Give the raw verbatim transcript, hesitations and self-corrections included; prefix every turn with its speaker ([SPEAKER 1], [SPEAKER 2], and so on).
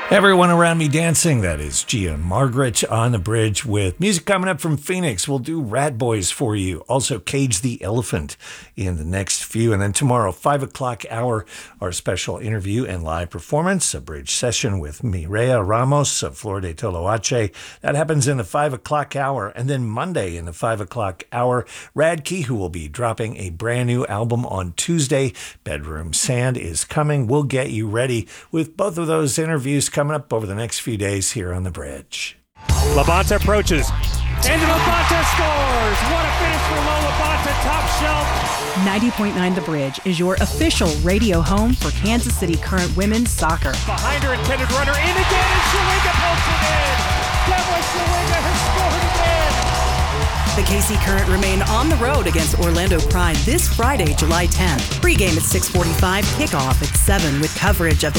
[SPEAKER 1] Everyone Around Me Dancing, that is Gia and Margaret on the bridge with music coming up from Phoenix. We'll do Rat Boys for you. Also Cage the Elephant in the next few. And then tomorrow, five o'clock hour, our special interview and live performance, a bridge session with Mireya Ramos of Flor de Toloache. That happens in the five o'clock hour. And then Monday in the five o'clock hour, Rad Key, who will be dropping a brand new album on Tuesday. Bedroom Sand is coming. We'll get you ready with both of those interviews coming up over the next few days here on the bridge.
[SPEAKER 2] Labonte approaches. And Labonte scores! What a finish for Mo Labonte, top shelf.
[SPEAKER 3] ninety point nine The Bridge is your official radio home for Kansas City Current women's soccer.
[SPEAKER 2] Behind her intended runner, in again, and Shawinga pokes it in. Devin Shawinga has scored again.
[SPEAKER 3] The K C Current remain on the road against Orlando Pride this Friday, July tenth. Pre-game at six forty-five, kickoff at seven with coverage of the